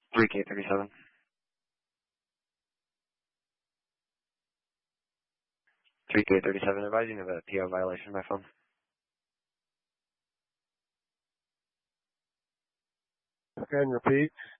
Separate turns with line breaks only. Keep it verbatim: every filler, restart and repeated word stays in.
three K thirty-seven. three K thirty-seven, advising of a P O violation by phone.
Okay, and repeat.